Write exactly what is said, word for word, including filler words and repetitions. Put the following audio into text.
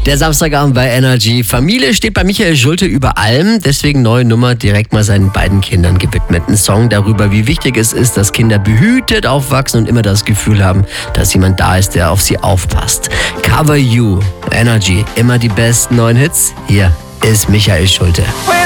Der Samstagabend bei Energy. Familie steht bei Michael Schulte über allem. Deswegen neue Nummer direkt mal seinen beiden Kindern gewidmet. Ein Song darüber, wie wichtig es ist, dass Kinder behütet aufwachsen und immer das Gefühl haben, dass jemand da ist, der auf sie aufpasst. Cover You, Energy, immer die besten neuen Hits. Hier ist Michael Schulte.